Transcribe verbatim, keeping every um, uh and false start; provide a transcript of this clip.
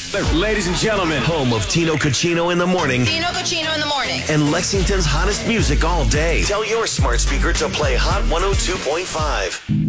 Ladies and gentlemen, home of Tino Cucino in the morning Tino Cucino in the morning. and Lexington's hottest music all day. Tell your smart speaker to play Hot one oh two point five.